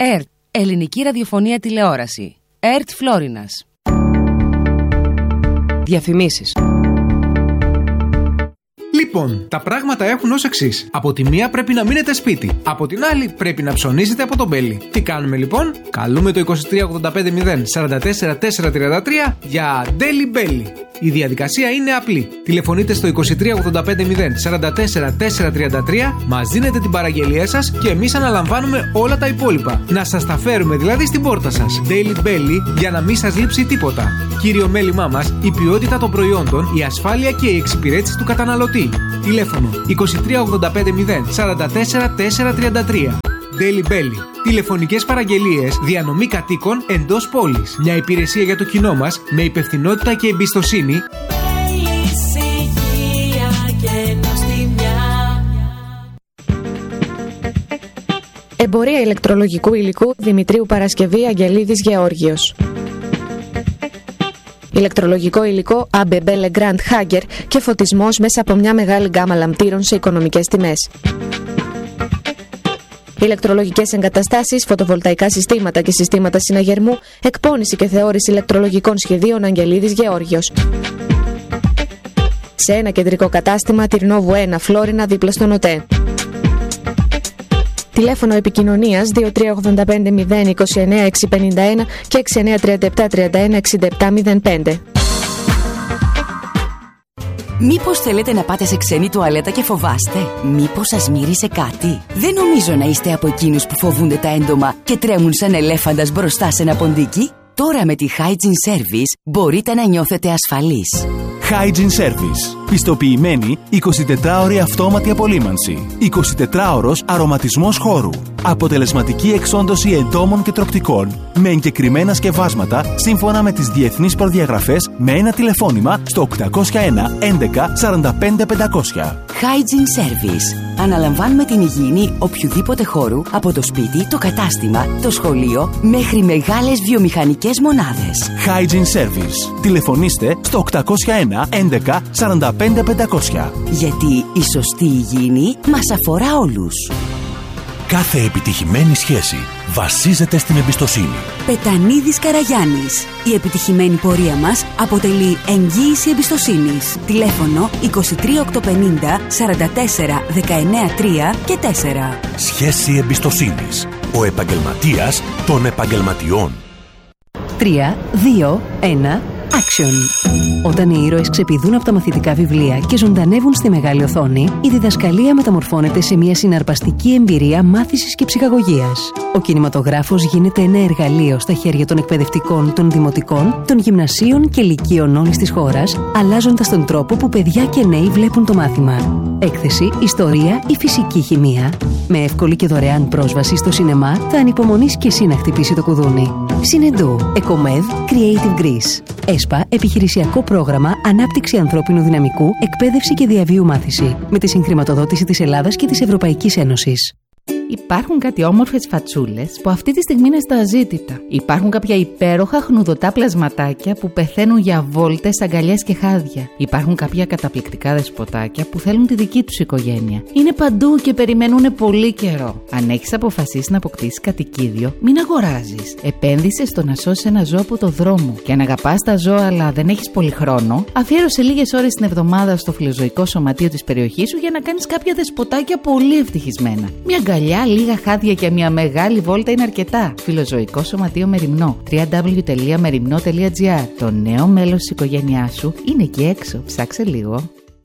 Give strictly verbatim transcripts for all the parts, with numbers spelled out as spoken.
ΕΡΤ. Ελληνική ραδιοφωνία τηλεόραση. ΕΡΤ Φλόρινας. Διαφημίσεις. Λοιπόν, τα πράγματα έχουν ως εξής. Από τη μία πρέπει να μείνετε σπίτι. Από την άλλη πρέπει να ψωνίσετε από τον Μπέλι. Τι κάνουμε λοιπόν? Καλούμε το είκοσι τρία ογδόντα πέντε μηδέν σαράντα τέσσερα τετρακόσια τριάντα τρία για Daily Belly. Η διαδικασία είναι απλή. Τηλεφωνείτε στο είκοσι τρία ογδόντα πέντε μηδέν σαράντα τέσσερα τετρακόσια τριάντα τρία, μας δίνετε την παραγγελία σας και εμείς αναλαμβάνουμε όλα τα υπόλοιπα. Να σας τα φέρουμε δηλαδή στην πόρτα σας. Daily Belly για να μην σας λείψει τίποτα. Κύριο μέλημά μας, η ποιότητα των προϊόντων, η ασφάλεια και η εξυπηρέτηση του καταναλωτή. Τηλέφωνο είκοσι τρία ογδόντα πέντε μηδέν σαράντα τέσσερα τετρακόσια τριάντα τρία. Daily Belly. Τηλεφωνικές παραγγελίες, διανομή κατοίκων εντός πόλης. Μια υπηρεσία για το κοινό μας με υπευθυνότητα και εμπιστοσύνη. Εμπορία ηλεκτρολογικού υλικού Δημητρίου Παρασκευή Αγγελίδης Γεώργιος. Ηλεκτρολογικό υλικό έι μπι μπι Legrand Hager και φωτισμός μέσα από μια μεγάλη γκάμα λαμπτήρων σε οικονομικές τιμές. Ηλεκτρολογικές εγκαταστάσεις, φωτοβολταϊκά συστήματα και συστήματα συναγερμού, εκπώνηση και θεώρηση ηλεκτρολογικών σχεδίων Αγγελίδης Γεώργιος. Σε ένα κεντρικό κατάστημα, Τυρνόβου ένα, Φλόρινα, δίπλα στον ΟΤΕ. Τηλέφωνο επικοινωνίας δύο τρία ογδόντα πέντε μηδέν είκοσι εννέα εξακόσια πενήντα ένα και έξι εννέα τριάντα επτά τριάντα ένα εξήντα επτά μηδέν πέντε. Μήπως θέλετε να πάτε σε ξένη τουαλέτα και φοβάστε? Μήπως σας μύρισε κάτι? Δεν νομίζω να είστε από εκείνους που φοβούνται τα έντομα και τρέμουν σαν ελέφαντας μπροστά σε ένα ποντίκι. Τώρα με τη Hygiene Service μπορείτε να νιώθετε ασφαλείς. Hygiene Service. Πιστοποιημένη εικοσιτετράωρη αυτόματη απολύμανση. εικοσιτετράωρος αρωματισμός χώρου. Αποτελεσματική εξόντωση εντόμων και τροκτικών με εγκεκριμένα σκευάσματα σύμφωνα με τις διεθνείς προδιαγραφές με ένα τηλεφώνημα στο οκτακόσια ένα έντεκα σαράντα πέντε πεντακόσια. Hygiene Service. Αναλαμβάνουμε την υγιεινή οποιοδήποτε χώρου από το σπίτι, το κατάστημα, το σχολείο μέχρι μεγάλες βιομηχανικές μονάδες. Hygiene Service. Τηλεφωνήστε στο οκτακόσια ένα έντεκα σαράντα πέντε πεντακόσια. Γιατί η σωστή υγιεινή μας αφορά όλους. Κάθε επιτυχημένη σχέση βασίζεται στην εμπιστοσύνη. Πετανίδης Καραγιάννης. Η επιτυχημένη πορεία μας αποτελεί εγγύηση εμπιστοσύνης. Τηλέφωνο είκοσι τρία οκτακόσια πενήντα σαράντα τέσσερα δεκαεννέα τρία και τέσσερα. Σχέση εμπιστοσύνης. Ο επαγγελματίας των επαγγελματιών. τρία, δύο, ένα, action. Όταν οι ήρωες ξεπηδούν από τα μαθητικά βιβλία και ζωντανεύουν στη μεγάλη οθόνη, η διδασκαλία μεταμορφώνεται σε μια συναρπαστική εμπειρία μάθησης και ψυχαγωγίας. Ο κινηματογράφος γίνεται ένα εργαλείο στα χέρια των εκπαιδευτικών, των δημοτικών, των γυμνασίων και λυκείων όλης της χώρας, αλλάζοντας τον τρόπο που παιδιά και νέοι βλέπουν το μάθημα. Έκθεση, ιστορία ή φυσική χημεία. Με εύκολη και δωρεάν πρόσβαση στο σινεμά, θα ανυπομονείς και εσύ να χτυπήσει το κουδούνι. Συνεντού, Εκομεδ, Creative Greece. ΕΣΠΑ, επιχειρησιακό πρόγραμμα ανάπτυξη ανθρώπινου δυναμικού, εκπαίδευση και διαβίου μάθηση. Με τη συγχρηματοδότηση της Ελλάδας και της Ευρωπαϊκής Ένωσης. Υπάρχουν κάτι όμορφες φατσούλες που αυτή τη στιγμή είναι στα αζήτητα. Υπάρχουν κάποια υπέροχα χνουδωτά πλασματάκια που πεθαίνουν για βόλτες, αγκαλιές και χάδια. Υπάρχουν κάποια καταπληκτικά δεσποτάκια που θέλουν τη δική τους οικογένεια. Είναι παντού και περιμένουν πολύ καιρό. Αν έχεις αποφασίσει να αποκτήσεις κατοικίδιο, μην αγοράζεις. Επένδυσε στο να σώσεις ένα ζώο από το δρόμο. Και αν αγαπάς τα ζώα αλλά δεν έχεις πολύ χρόνο, αφιέρωσε λίγες ώρες την εβδομάδα στο φιλοζωικό σωματείο της περιοχής σου για να κάνεις κάποια δεσποτάκια πολύ ευτυχισμένα. Μια αγκαλιά, λίγα χάδια και μια μεγάλη βόλτα είναι αρκετά. Φιλοζωικό σωματείο Μεριμνό. double-u double-u double-u τελεία μεριμνό τελεία τζι άρ. Το νέο μέλος της οικογένειάς σου είναι εκεί έξω. Ψάξε λίγο.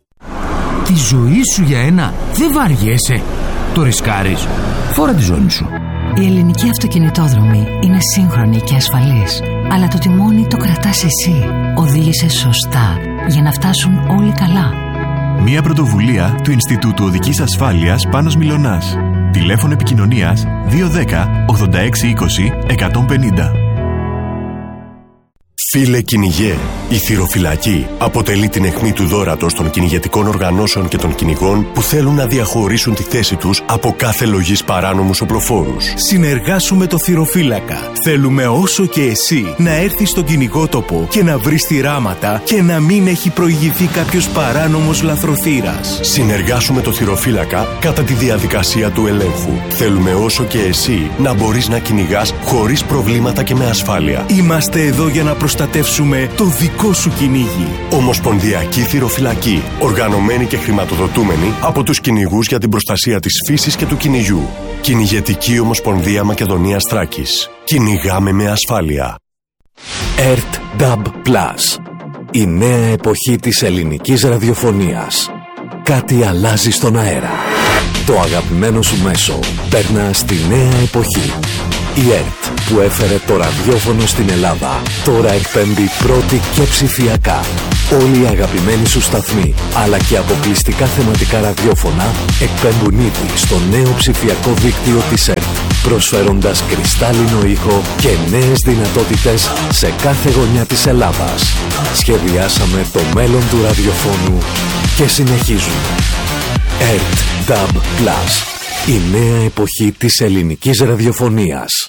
Τη ζωή σου για ένα δεν βαριέσαι. Το ρισκάρεις. Φόρα τη ζώνη σου. Η ελληνική αυτοκινητόδρομη είναι σύγχρονη και ασφαλής. Αλλά το τιμόνι το κρατάς εσύ. Οδήγησε σωστά για να φτάσουν όλοι καλά. Μια πρωτοβουλία του Ινστιτούτου Οδικής Ασφάλειας Πάνος Μιλωνάς. Τηλέφωνο επικοινωνίας δύο ένα μηδέν ογδόντα έξι είκοσι εκατόν πενήντα. Φίλε κυνηγέ, η θυροφυλακή αποτελεί την αιχμή του δώρατος των κυνηγετικών οργανώσεων και των κυνηγών που θέλουν να διαχωρίσουν τη θέση τους από κάθε λογής παράνομους οπλοφόρους. Συνεργάσου με το θυροφύλακα. Θέλουμε όσο και εσύ να έρθεις στον κυνηγότοπο και να βρεις θυράματα και να μην έχει προηγηθεί κάποιος παράνομος λαθροθύρας. Συνεργάσου με το θυροφύλακα κατά τη διαδικασία του ελέγχου. Θέλουμε όσο και εσύ να μπορείς να κυνηγάς χωρίς προβλήματα και με ασφάλεια. Είμαστε εδώ για να προστατεύσουμε το δικό σου κυνήγι. Ομοσπονδιακή Θυροφυλακή. Οργανωμένη και χρηματοδοτούμενη από τους κυνηγούς για την προστασία της φύσης και του κυνηγιού. Κυνηγετική Ομοσπονδία Μακεδονίας Θράκης. Κυνηγάμε με ασφάλεια. ΕΡΤ ντάμπ Plus. Η νέα εποχή της ελληνικής ραδιοφωνίας. Κάτι αλλάζει στον αέρα. Το αγαπημένο σου μέσο περνά στη νέα εποχή. Η ΕΡΤ που έφερε το ραδιόφωνο στην Ελλάδα τώρα εκπέμπει πρώτη και ψηφιακά. Όλοι οι αγαπημένοι σου σταθμοί αλλά και αποκλειστικά θεματικά ραδιόφωνα εκπέμπουν ήδη στο νέο ψηφιακό δίκτυο της ΕΡΤ, προσφέροντας κρυστάλλινο ήχο και νέες δυνατότητες σε κάθε γωνιά της Ελλάδας. Σχεδιάσαμε το μέλλον του ραδιοφώνου και συνεχίζουμε. ΕΡΤ ντάμπ Plus. Η νέα εποχή της ελληνικής ραδιοφωνίας.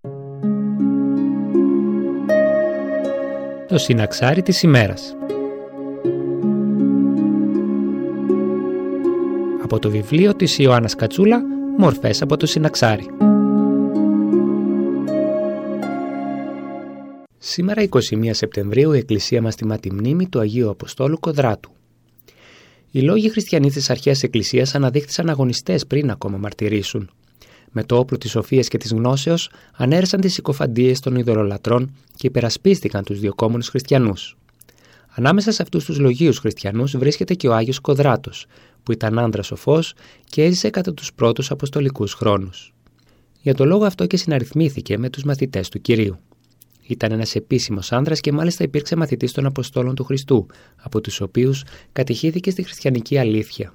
Το συναξάρι της ημέρας. Από το βιβλίο της Ιωάννας Κατσούλα, «Μορφές από το συναξάρι». Σήμερα, εικοστή πρώτη Σεπτεμβρίου, η Εκκλησία μας τιμά τη μνήμη του Αγίου Αποστόλου Κοδράτου. Οι λόγοι χριστιανοί της αρχαίας Εκκλησίας αναδείχθησαν αγωνιστές πριν ακόμα μαρτυρήσουν. Με το όπλο της σοφίας και της γνώσεως ανέρεσαν τις συκοφαντίες των ειδωλολατρών και υπερασπίστηκαν τους διοκόμενους χριστιανούς. Ανάμεσα σε αυτούς τους λογίους χριστιανούς βρίσκεται και ο Άγιος Κοδράτος, που ήταν άνδρας σοφός και έζησε κατά τους πρώτους αποστολικούς χρόνους. Για τον λόγο αυτό και συναριθμήθηκε με τους μαθητές του Κυρίου. Ήταν ένας επίσημος άνδρας και μάλιστα υπήρξε μαθητής των Αποστόλων του Χριστού, από τους οποίους κατηχήθηκε στη χριστιανική αλήθεια.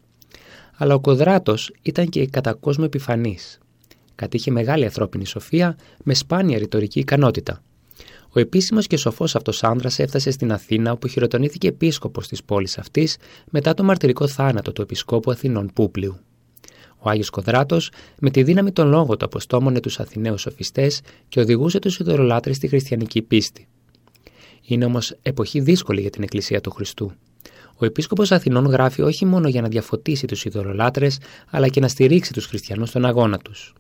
Αλλά ο Κοδράτος ήταν και κατά κόσμο επιφανής. Κατήχε μεγάλη ανθρώπινη σοφία με σπάνια ρητορική ικανότητα. Ο επίσημος και σοφός αυτός άνδρας έφτασε στην Αθήνα, όπου χειροτονήθηκε επίσκοπος της πόλης αυτής μετά το μαρτυρικό θάνατο του επισκόπου Αθηνών Πούπλιου. Ο Άγιος Κοδράτος με τη δύναμη των λόγων του αποστόμωνε τους Αθηναίους σοφιστές και οδηγούσε τους ειδωλολάτρες στη χριστιανική πίστη. Είναι όμως εποχή δύσκολη για την Εκκλησία του Χριστού. Ο επίσκοπος Αθηνών γράφει όχι μόνο για να διαφωτίσει τους ειδωλολάτρες, αλλά και να στηρίξει τους χριστιανούς στον αγώνα τους.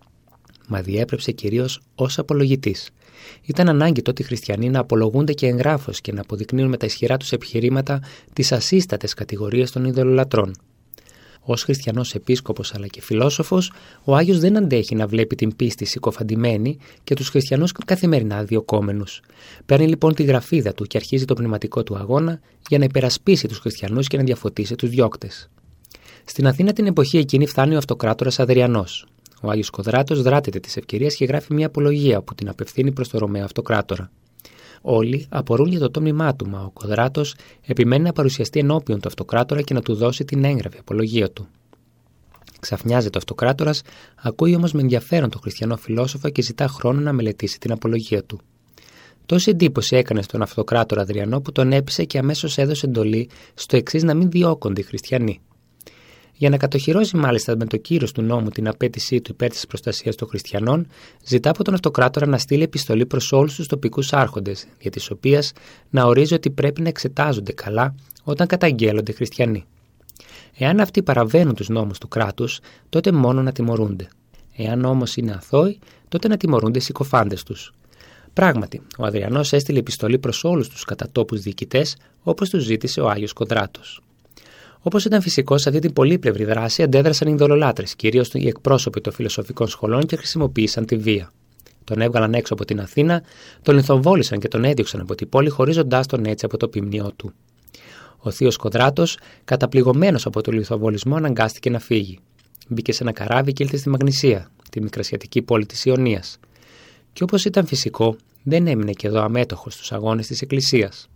Μα διέπρεψε κυρίως ως απολογητής. Ήταν ανάγκη τότε οι χριστιανοί να απολογούνται και εγγράφως και να αποδεικνύουν με τα ισχυρά τους επιχειρήματα τις ασύστατες κατηγορίες των ειδωλολατρών. Ως χριστιανός επίσκοπος αλλά και φιλόσοφος, ο Άγιος δεν αντέχει να βλέπει την πίστη συκοφαντημένη και τους χριστιανούς καθημερινά διοκόμενους. Παίρνει λοιπόν τη γραφίδα του και αρχίζει το πνευματικό του αγώνα για να υπερασπίσει τους χριστιανούς και να διαφωτίσει τους διώκτες. Στην Αθήνα την εποχή εκείνη φτάνει ο αυτοκράτορας Αδριανός. Ο Άγιος Κοδράτος δράτεται της ευκαιρίας και γράφει μια απολογία που την απευθύνει προς το Ρωμαίο αυτοκράτορα. Όλοι απορούν για το τόμημά του, μα ο Κοδράτος επιμένει να παρουσιαστεί ενώπιον του αυτοκράτορα και να του δώσει την έγγραφη απολογία του. Ξαφνιάζεται ο αυτοκράτορας, ακούει όμως με ενδιαφέρον τον χριστιανό φιλόσοφο και ζητά χρόνο να μελετήσει την απολογία του. Τόση εντύπωση έκανε στον αυτοκράτορα Αδριανό που τον έπεισε και αμέσως έδωσε εντολή στο εξής να μην διώκονται οι χριστιανοί. Για να κατοχυρώσει μάλιστα με το κύρος του νόμου την απέτησή του υπέρ της προστασίας των χριστιανών, ζητά από τον αυτοκράτορα να στείλει επιστολή προς όλους τους τοπικούς άρχοντες, για τις οποίες να ορίζει ότι πρέπει να εξετάζονται καλά όταν καταγγέλλονται χριστιανοί. Εάν αυτοί παραβαίνουν τους νόμους του κράτους, τότε μόνο να τιμωρούνται. Εάν όμως είναι αθώοι, τότε να τιμωρούνται οι συκοφάντες τους. Πράγματι, ο Αδριανός έστειλε επιστολή προς όλους τους κατατόπους διοικητές, όπως τους ζήτησε ο Άγιος Κοδράτος. Όπως ήταν φυσικό, σε αυτή την πολύπλευρη δράση αντέδρασαν οι ειδωλολάτρες, κυρίως οι εκπρόσωποι των φιλοσοφικών σχολών, και χρησιμοποίησαν τη βία. Τον έβγαλαν έξω από την Αθήνα, τον λιθοβόλησαν και τον έδιωξαν από την πόλη, χωρίζοντάς τον έτσι από το ποιμνιό του. Ο θείος Κοδράτος, καταπληγωμένος από τον λιθοβολισμό, αναγκάστηκε να φύγει. Μπήκε σε ένα καράβι και ήλθε στη Μαγνησία, τη μικρασιατική πόλη της Ιωνίας. Και όπως ήταν φυσικό, δεν έμεινε και εδώ αμέτωχος στους αγώνες της Εκκλησίας.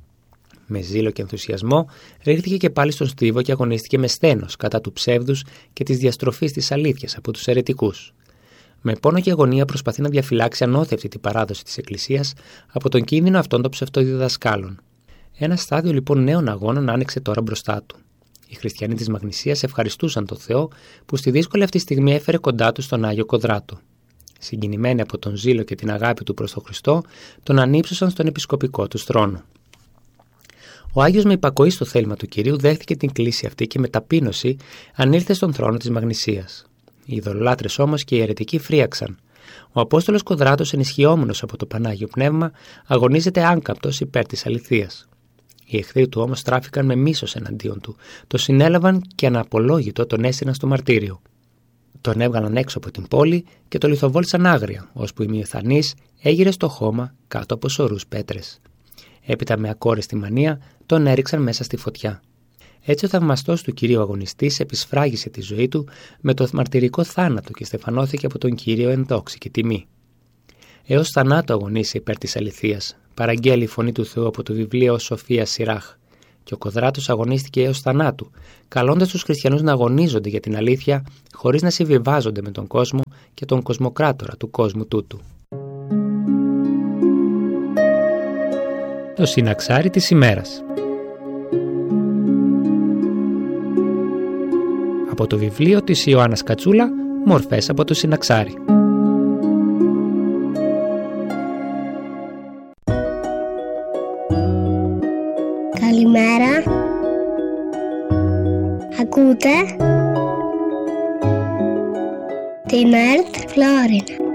Με ζήλο και ενθουσιασμό ρίχθηκε και πάλι στον στίβο και αγωνίστηκε με σθένος κατά του ψεύδους και της διαστροφής της αλήθειας από τους αιρετικούς. Με πόνο και αγωνία προσπαθεί να διαφυλάξει ανώθευτη την παράδοση της Εκκλησίας από τον κίνδυνο αυτών των ψευτοδιδασκάλων. Ένα στάδιο λοιπόν νέων αγώνων άνοιξε τώρα μπροστά του. Οι χριστιανοί της Μαγνησίας ευχαριστούσαν τον Θεό που στη δύσκολη αυτή στιγμή έφερε κοντά του τον Άγιο Κοδράτο. Συγκινημένοι από τον ζήλο και την αγάπη του προς τον Χριστό, τον ανύψωσαν στον επισκοπικό του θρόνο. Ο Άγιος, με υπακοή στο θέλημα του Κυρίου, δέχτηκε την κλήση αυτή και με ταπείνωση ανήλθε στον θρόνο της Μαγνησίας. Οι ειδωλολάτρες όμως και οι αιρετικοί φρίαξαν. Ο Απόστολος Κοδράτος, ενισχυόμενος από το Πανάγιο Πνεύμα, αγωνίζεται άγκαπτος υπέρ της αληθείας. Οι εχθροί του όμως στράφηκαν με μίσος εναντίον του, το συνέλαβαν και αναπολόγητο τον έστειναν στο μαρτύριο. Τον έβγαλαν έξω από την πόλη και το λιθοβόλησαν άγρια, ώσπου η μυοθανής έγειρε στο χώμα κάτω από σωρούς πέτρες. Έπειτα με ακόρεστη μανία τον έριξαν μέσα στη φωτιά. Έτσι ο θαυμαστός του Κυρίου αγωνιστής επισφράγισε τη ζωή του με το μαρτυρικό θάνατο και στεφανώθηκε από τον Κύριο εν δόξη και τιμή. Έως θανάτου αγωνίσει υπέρ της αληθείας, παραγγέλει η φωνή του Θεού από το βιβλίο Σοφία Σιράχ, και ο Κοδράτος αγωνίστηκε έως θανάτου, καλώντας τους χριστιανούς να αγωνίζονται για την αλήθεια χωρίς να συμβιβάζονται με τον κόσμο και τον κοσμοκράτορα του κόσμου τούτου. Το συναξάρι της ημέρας. Από το βιβλίο της Ιωάννας Κατσούλα, μορφές από το συναξάρι. Καλημέρα. Ακούτε την ΕΡΤ Φλόρινα.